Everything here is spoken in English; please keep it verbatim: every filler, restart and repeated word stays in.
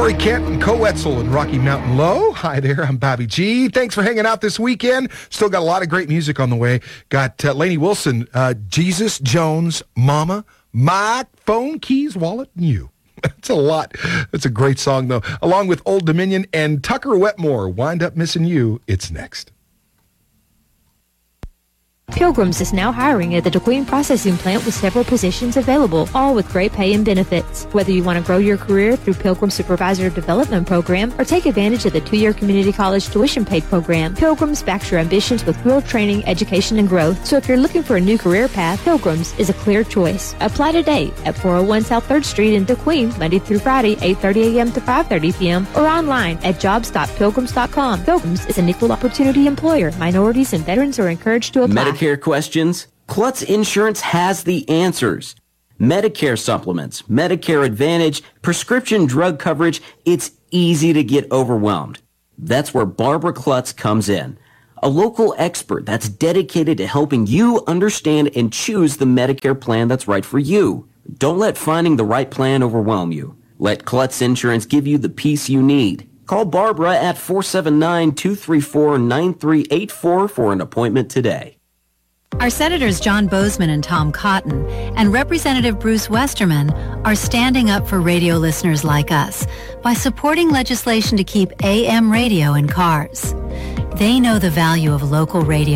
Corey Kent and Co Etzel and Rocky Mountain Low. Hi there, I'm Bobby G. Thanks for hanging out this weekend. Still got a lot of great music on the way. Got uh, Lainey Wilson, uh, Jesus Jones, Mama, My Phone, Keys, Wallet, and You. That's a lot. That's a great song, though. Along with Old Dominion and Tucker Wetmore, Wind Up Missing You. It's next. Pilgrims is now hiring at the DeQueen processing plant with several positions available, all with great pay and benefits. Whether you want to grow your career through Pilgrim Supervisor Development Program or take advantage of the two-year community college tuition paid program, Pilgrims backs your ambitions with real training, education, and growth. So if you're looking for a new career path, Pilgrims is a clear choice. Apply today at four oh one South third Street in DeQueen, Monday through Friday, eight thirty a.m. to five thirty p.m. or online at jobs dot pilgrims dot com. Pilgrims is an equal opportunity employer. Minorities and veterans are encouraged to apply. Medicare questions? Klutz Insurance has the answers. Medicare supplements, Medicare Advantage, prescription drug coverage, it's easy to get overwhelmed. That's where Barbara Klutz comes in. A local expert that's dedicated to helping you understand and choose the Medicare plan that's right for you. Don't let finding the right plan overwhelm you. Let Klutz Insurance give you the peace you need. Call Barbara at four seven nine, two three four, nine three eight four for an appointment today. Our Senators John Bozeman and Tom Cotton and Representative Bruce Westerman are standing up for radio listeners like us by supporting legislation to keep A M radio in cars. They know the value of local radio